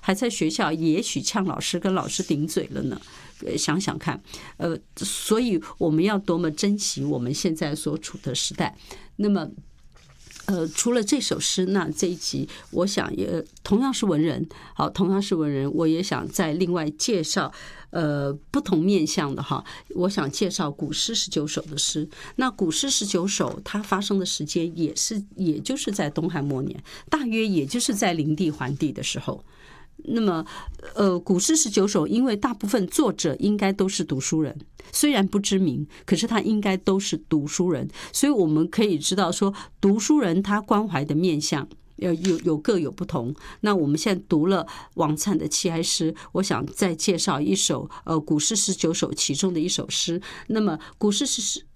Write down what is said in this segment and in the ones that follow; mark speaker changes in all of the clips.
Speaker 1: 还在学校也许呛老师跟老师顶嘴了呢。想想看，所以我们要多么珍惜我们现在所处的时代。那么除了这首诗，那这一集我想也同样是文人，好，同样是文人，我也想再另外介绍不同面向的哈，我想介绍古诗19首的诗。那古诗19首它发生的时间也就是在东汉末年，大约也就是在灵帝桓帝的时候。那么古诗19首，因为大部分作者应该都是读书人，虽然不知名，可是他应该都是读书人，所以我们可以知道说，读书人他关怀的面向各有不同。那我们现在读了王粲的七哀诗，我想再介绍一首古诗19首其中的一首诗。那么古诗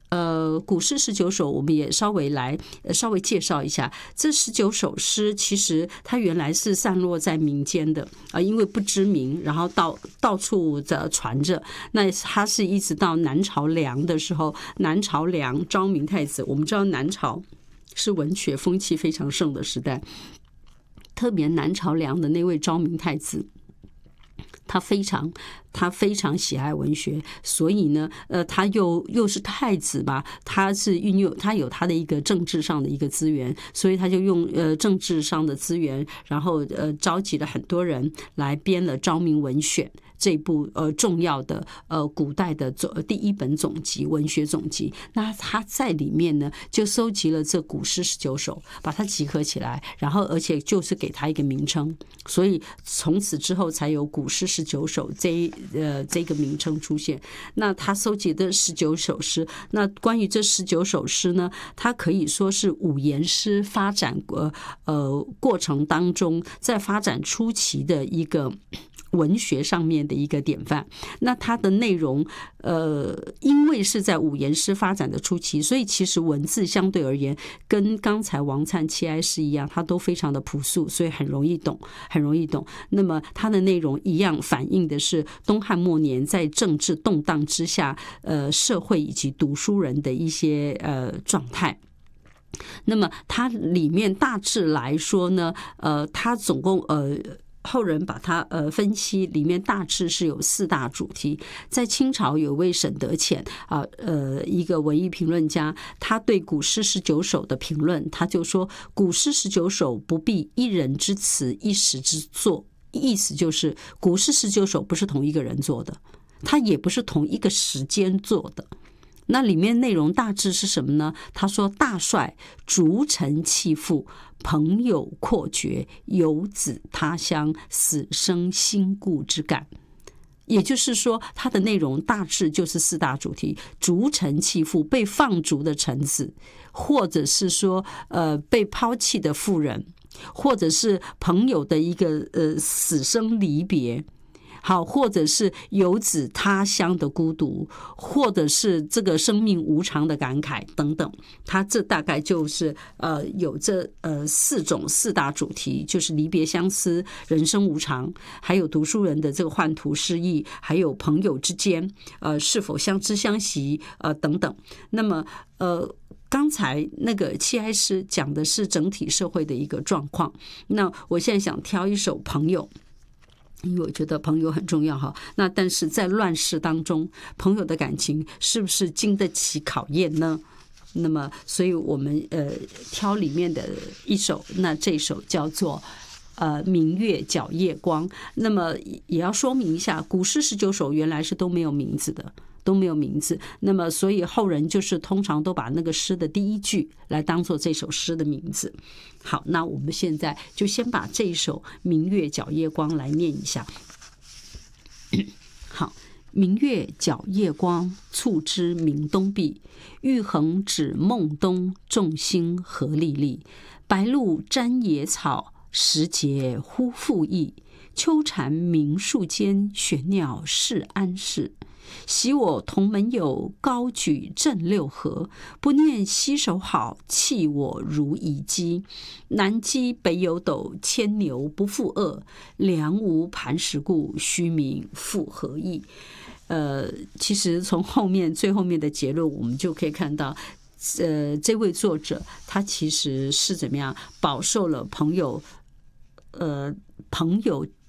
Speaker 1: 19首，我们也稍微介绍一下。这19首诗其实它原来是散落在民间的因为不知名，然后到处的传着。那它是一直到南朝梁的时候，南朝梁昭明太子，我们知道南朝是文学风气非常盛的时代，特别南朝梁的那位昭明太子，他非常喜爱文学，所以呢，他又是太子吧，他有他的一个政治上的一个资源，所以他就用政治上的资源，然后召集了很多人来编了《昭明文选》这部重要的古代的第一本总集，文学总集。那他在里面呢就收集了这古诗19首，把它集合起来，然后而且就是给他一个名称，所以从此之后才有古诗19首这个名称出现。那他收集的19首诗，那关于这19首诗呢，它可以说是五言诗发展过程当中，在发展初期的一个文学上面的一个典范。那它的内容因为是在五言诗发展的初期，所以其实文字相对而言跟刚才王粲七哀诗一样，它都非常的朴素，所以很容易懂。那么它的内容一样反映的是东汉末年在政治动荡之下社会以及读书人的一些状态。那么它里面大致来说呢它总共后人把它分析，里面大致是有4大主题。在清朝有位沈德潜一个文艺评论家，他对古诗19首的评论，他就说古诗19首不必一人之词一时之作，意思就是古诗19首不是同一个人做的，它也不是同一个时间做的。那里面内容大致是什么呢？他说大帅逐臣弃妇，朋友阔绝，游子他乡，死生心故之感。也就是说它的内容大致就是4大主题：逐臣弃妇，被放逐的臣子，或者是说被抛弃的妇人，或者是朋友的一个死生离别，好，或者是游子他乡的孤独，或者是这个生命无常的感慨等等。它这大概就是有这4大主题，就是离别相思、人生无常，还有读书人的这个宦途失意，还有朋友之间是否相知相惜等等。那么刚才那个七哀诗讲的是整体社会的一个状况，那我现在想挑一首朋友，因为我觉得朋友很重要哈。那但是在乱世当中，朋友的感情是不是经得起考验呢？那么所以我们挑里面的一首，那这首叫做明月皎夜光。那么也要说明一下，古诗19首原来是都没有名字的，都没有名字。那么所以后人就是通常都把那个诗的第一句来当做这首诗的名字。好，那我们现在就先把这一首明月皎夜光来念一下。好，明月皎夜光，促织明东壁。玉衡指孟冬，众星何历历。白露沾野草，时节忽复易。秋蝉鸣树间，玄鸟是安适。昔我同门友，高举振六合。不念携手好，弃我如遗迹。南击北有斗，牵牛不复恶。梁无磐石固，虚名复何益。其实从最后面的结论，我们就可以看到，这位作者他其实是怎么样饱受了朋友